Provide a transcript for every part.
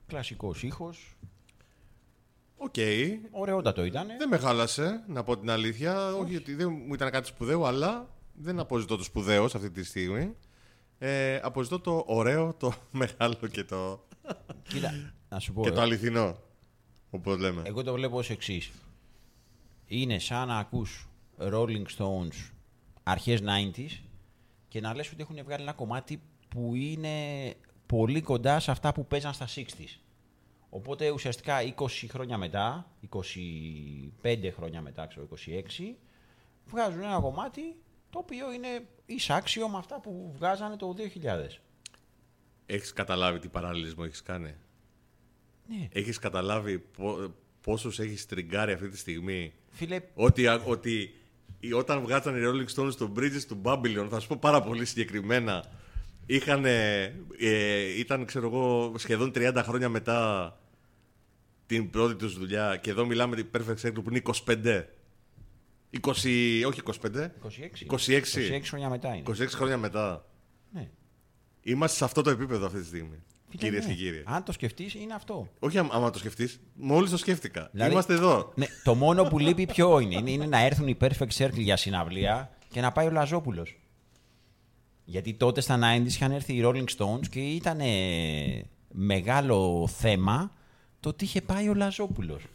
Κλασικός ήχος. Οκ. Ωραιότατο ήταν. Δεν με χάλασε, να πω την αλήθεια. Όχι ότι δεν μου ήταν κάτι σπουδαίο, αλλά δεν αποζητώ το σπουδαίο σε αυτή τη στιγμή. Αποζητώ το ωραίο, το μεγάλο και το, Κοίτα, να σου πω. και το αληθινό. Όπως λέμε. Εγώ το βλέπω ως εξής. Είναι σαν να ακούς Rolling Stones αρχές 90s και να λες ότι έχουν βγάλει ένα κομμάτι που είναι πολύ κοντά σε αυτά που παίζαν στα 60s. Οπότε ουσιαστικά 20 χρόνια μετά, 25 χρόνια μετά, ξέρω, 26, βγάζουν ένα κομμάτι το οποίο είναι εισάξιο με αυτά που βγάζανε το 2000. Έχεις καταλάβει τι παραλληλισμό έχεις κάνει? Ναι. Έχεις καταλάβει πόσους έχεις τριγκάρει αυτή τη στιγμή? Φίλε, Ότι όταν βγάζανε οι Rolling Stones στο Bridges του Babylon, θα σου πω πάρα πολύ συγκεκριμένα, ήταν, ξέρω εγώ, σχεδόν 30 χρόνια μετά την πρώτη τους δουλειά, και εδώ μιλάμε την Perfect Circle που είναι 25. 20, όχι 25. 26 χρόνια μετά είναι. 26 χρόνια μετά. Ναι. Είμαστε σε αυτό το επίπεδο αυτή τη στιγμή. Φίλε, Κυρίες ναι. και κύριοι. Αν το σκεφτείς είναι αυτό. Όχι άμα το σκεφτείς, μόλις το σκέφτηκα. Δηλαδή, Είμαστε εδώ. Ναι, το μόνο που λείπει ποιο είναι? Είναι να έρθουν οι Perfect Circle για συναυλία και να πάει ο Λαζόπουλος. Γιατί τότε στα 90s είχαν έρθει οι Rolling Stones και ήταν μεγάλο θέμα το ότι είχε πάει ο Λαζόπουλος.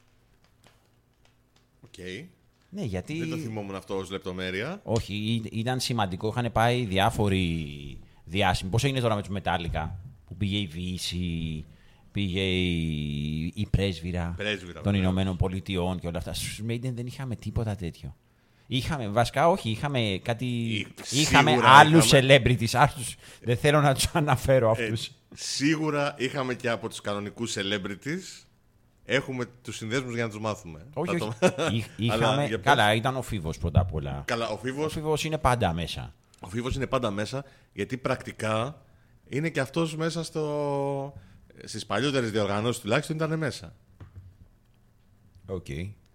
Okay. Ναι, γιατί... Δεν το θυμόμουν αυτό ως λεπτομέρεια. Όχι, ήταν σημαντικό. Είχαν πάει διάφοροι διάσημοι. Πώς έγινε τώρα με τους Metallica, που πήγε η Βύση, πήγε η πρέσβυρα των Ηνωμένων Πολιτειών και όλα αυτά. Στους Maiden δεν είχαμε τίποτα τέτοιο. Βασικά όχι, είχαμε κάτι... Είχαμε άλλους celebrities, άλλους, δεν θέλω να τους αναφέρω αυτούς. Σίγουρα είχαμε και από τους κανονικούς celebrities. Έχουμε τους συνδέσμους για να τους μάθουμε. Όχι. Είχαμε... Καλά, ήταν ο Φίβος πρώτα απ' όλα. Καλά, ο Φίβος είναι πάντα μέσα. Ο Φίβος είναι πάντα μέσα, γιατί πρακτικά είναι και αυτός μέσα στις παλιότερες διοργανώσεις τουλάχιστον ήταν μέσα. Οκ.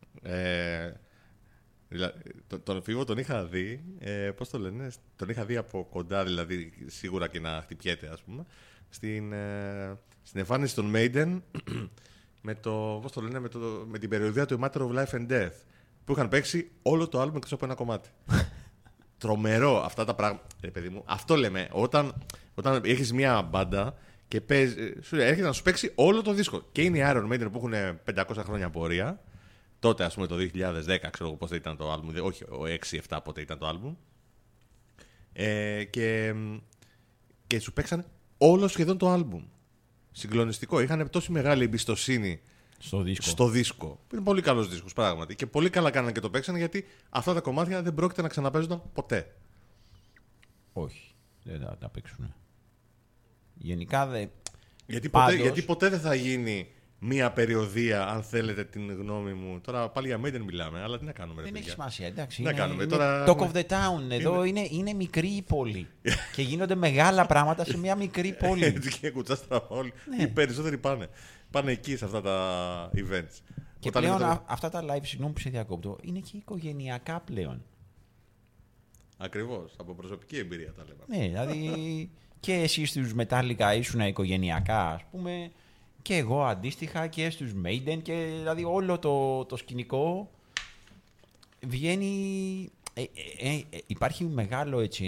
Τον Φίβο τον είχα δει, πώς το λένε, τον είχα δει από κοντά, δηλαδή σίγουρα και να χτυπιέται, ας πούμε, στην εμφάνιση των Maiden με την περιοδία του A Matter of Life and Death, που είχαν παίξει όλο το άλμπομ εκτός από ένα κομμάτι. Τρομερό αυτά τα πράγματα. Παιδί μου, αυτό λέμε. Όταν έχεις μια μπάντα και έρχεται να σου παίξει όλο το δίσκο. Και είναι οι Iron Maiden που έχουν 500 χρόνια πορεία. Τότε, ας πούμε, το 2010, ξέρω εγώ πότε ήταν το άλμπουμ. Όχι, 6-7 πότε ήταν το άλμπουμ. Και σου παίξαν όλο σχεδόν το άλμπουμ. Συγκλονιστικό. Είχαν τόση μεγάλη εμπιστοσύνη στο δίσκο. Είναι πολύ καλός δίσκος, πράγματι. Και πολύ καλά κάνανε και το παίξανε, γιατί αυτά τα κομμάτια δεν πρόκειται να ξαναπαίζονταν ποτέ. Όχι. Δεν θα τα παίξουν. Γενικά δεν. Γιατί ποτέ δεν θα γίνει μία περιοδία, αν θέλετε την γνώμη μου. Τώρα πάλι για Maiden μιλάμε, αλλά τι να κάνουμε. Δεν έχει σημασία. Εντάξει, τώρα... Talk of the Town. Εδώ είναι μικρή η πόλη. Και γίνονται μεγάλα πράγματα σε μια μικρή πόλη. Έτσι και κουτσάστρα όλοι. Οι περισσότεροι πάνε εκεί σε αυτά τα events. Και πλέον αυτά τα live, συγγνώμη που σε διακόπτω, είναι και οικογενειακά πλέον. Ακριβώς. Από προσωπική εμπειρία τα λέμε. Ναι, δηλαδή και εσύ στους Metallica ήσουν οικογενειακά, ας πούμε. Και εγώ αντίστοιχα και στους Maiden, και δηλαδή όλο το σκηνικό βγαίνει. Υπάρχει μεγάλο έτσι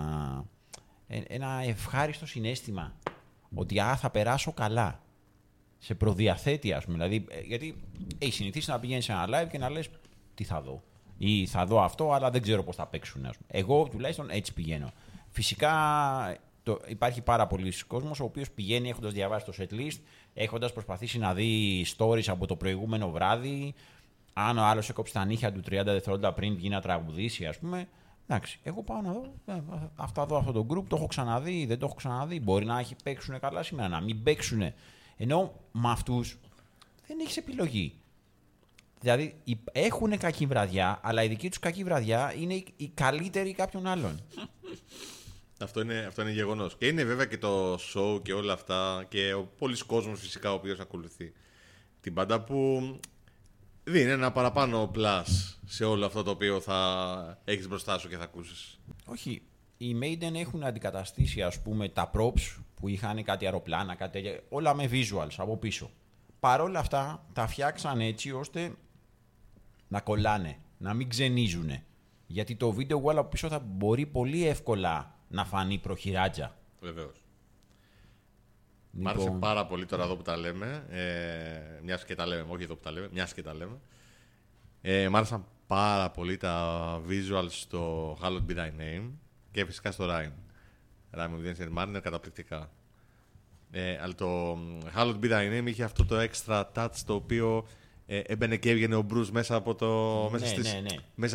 ένα ευχάριστο συναίσθημα ότι θα περάσω καλά. Σε προδιαθέτει, ας πούμε. Δηλαδή, γιατί έχει συνηθίσει να πηγαίνεις σε ένα live και να λες τι θα δω. Ή θα δω αυτό, αλλά δεν ξέρω πώς θα παίξουν. Ας πούμε. Εγώ τουλάχιστον έτσι πηγαίνω. Φυσικά υπάρχει πάρα πολλοί κόσμος ο οποίος πηγαίνει έχοντας διαβάσει το setlist, έχοντας προσπαθήσει να δει stories από το προηγούμενο βράδυ. Αν ο άλλος έκοψε τα νύχια του 30 δευτερόλεπτα πριν βγει να τραγουδήσει, ας πούμε. Εντάξει, εγώ πάω να δω. Αυτό το group το έχω ξαναδεί, δεν το έχω ξαναδεί. Μπορεί να έχει παίξουν καλά σήμερα, να μην παίξουν. Ενώ με αυτούς δεν έχεις επιλογή. Δηλαδή έχουν κακή βραδιά, αλλά η δική τους κακή βραδιά είναι η καλύτερη κάποιων άλλων. Αυτό είναι γεγονός. Και είναι βέβαια και το show και όλα αυτά και ο πολλής κόσμος φυσικά ο οποίος ακολουθεί την μπάντα, που δίνει ένα παραπάνω plus σε όλο αυτό το οποίο θα έχεις μπροστά σου και θα ακούσεις. Όχι. Οι Maiden έχουν αντικαταστήσει, ας πούμε, τα props που είχαν κάτι αεροπλάνα, κάτι τέτοια, όλα με visuals από πίσω. Παρ' όλα αυτά τα φτιάξαν έτσι ώστε να κολλάνε, να μην ξενίζουνε. Γιατί το video wall από πίσω θα μπορεί πολύ εύκολα να φανεί προχειράτζα. Βεβαίως. Λοιπόν... Μ' άρεσε πάρα πολύ τώρα εδώ που τα λέμε. Μιας και τα λέμε, όχι εδώ που τα λέμε, μιας και τα λέμε. Μ' άρεσαν πάρα πολύ τα visuals στο Hallowed Be Thy Name και φυσικά στο Rhyme. Rhyme of the Ancient Mariner καταπληκτικά. Αλλά το Hallowed Be Thy Name είχε αυτό το extra touch το οποίο έμπαινε και έβγαινε ο Bruce μέσα από το. Μέσα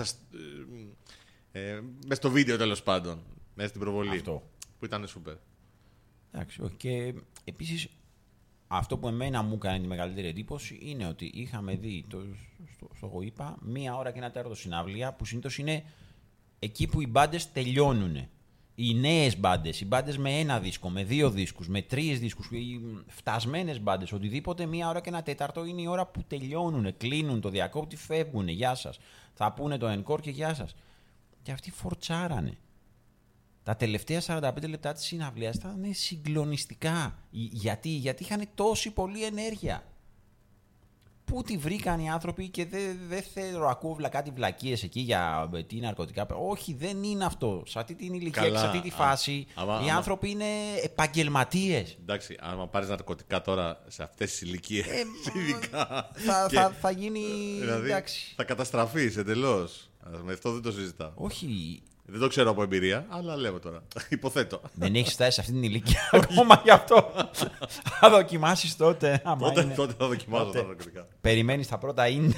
στο βίντεο τέλος πάντων. Μέσα στην προβολή. Αυτό. Που ήταν super. Εντάξει, και επίσης αυτό που εμένα μου έκανε τη μεγαλύτερη εντύπωση είναι ότι είχαμε δει, στο είπα, 1 ώρα και 1 τέταρτο συναυλία που συνήθως είναι εκεί που οι μπάντες τελειώνουν. Οι νέες μπάντες, οι μπάντες με 1 δίσκο, με 2 δίσκους, με 3 δίσκους, οι φτασμένες μπάντες, οτιδήποτε 1 ώρα και 1 τέταρτο είναι η ώρα που τελειώνουν, κλείνουν το διακόπτη, φεύγουν, γεια σας. Θα πούνε το encore και γεια σας. Και αυτοί φορτσάρανε. Τα τελευταία 45 λεπτά της συναυλίας ήταν συγκλονιστικά. Γιατί είχαν τόση πολλή ενέργεια. Πού τη βρήκαν οι άνθρωποι και δεν θέλω ακούω κάτι βλακίες εκεί για τι ναρκωτικά. Όχι, δεν είναι αυτό. Σε αυτή την ηλικία και σε αυτή τη φάση οι άνθρωποι είναι επαγγελματίες. Εντάξει, άμα πάρεις ναρκωτικά τώρα σε αυτές τις ηλικίες, ειδικά. Θα γίνει. Δηλαδή, εντάξει. θα καταστραφείς εντελώς. Με αυτό δεν το συζητάω. Όχι. Δεν το ξέρω από εμπειρία, αλλά λέω τώρα. Υποθέτω. Δεν έχεις φτάσει σε αυτή την ηλικία ακόμα γι' αυτό. Θα δοκιμάσεις τότε. Τότε θα δοκιμάσω τα ναρκωτικά. Περιμένεις τα πρώτα είναι.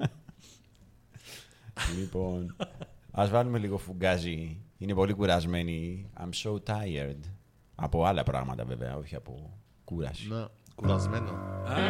Λοιπόν, ας βάλουμε λίγο φουγκάζι. Είναι πολύ κουρασμένη. I'm so tired. Από άλλα πράγματα βέβαια, όχι από κούραση. Να, κουρασμένο.